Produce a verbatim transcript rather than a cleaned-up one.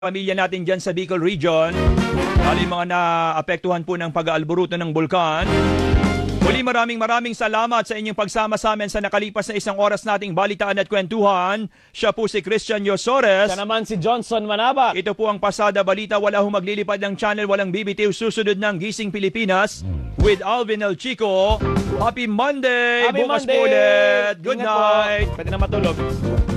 Pamilya natin dyan sa Bicol Region, lalo yung mga naapektuhan po ng pag-aalboruto ng bulkan. Muli maraming maraming salamat sa inyong pagsama sa amin sa nakalipas na isang oras nating balitaan at kwentuhan. Siya po si Christian Yosores. Siya naman si Johnson Manaba. Ito po ang Pasada Balita. Wala hong maglilipad ng channel, walang bibitiw. Susunod ng Gising Pilipinas with Alvin El Chico. Happy Monday! Happy Bukas Monday! po ulit. Good Ingat night! Po. Pwede na matulog.